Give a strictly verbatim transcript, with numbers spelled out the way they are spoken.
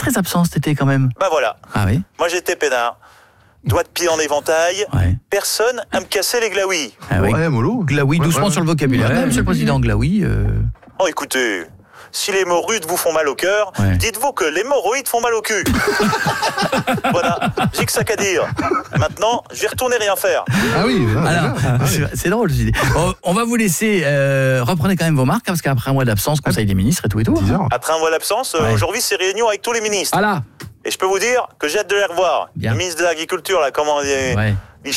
très absent cet été quand même. Bah voilà. Ah oui. Moi j'étais peinard. Doigt de pied en éventail. Ouais. Personne à me casser les glaouis. Ah oui. Ouais, mollo. Glaoui, Ouais, doucement ouais. sur le vocabulaire. Ouais, Ah, monsieur le président, Glaoui. Euh... Oh écoutez, si les mots rudes vous font mal au cœur, Ouais. dites-vous que les hémorroïdes font mal au cul. Voilà, j'ai que ça qu'à dire. Maintenant, je vais retourner rien faire. Ah oui. ah, Alors, déjà. Ah oui. c'est, c'est drôle, je dis. On, on va vous laisser. Euh, reprenez quand même vos marques, hein, parce qu'après un mois d'absence, Conseil des ministres et tout et tout. dix heures. Après un mois d'absence, euh, Ouais. aujourd'hui c'est réunion avec tous les ministres. Ah là. Et je peux vous dire que j'ai hâte de les revoir. Bien. Le ministre de l'Agriculture, là, comment il est... Ouais.